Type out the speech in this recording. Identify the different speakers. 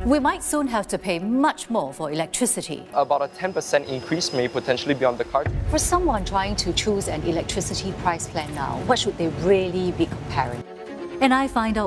Speaker 1: We might soon have to pay much more for electricity.
Speaker 2: About a 10% increase may potentially be on the card.
Speaker 1: For someone trying to choose an electricity price plan now, what should they really be comparing? And I find out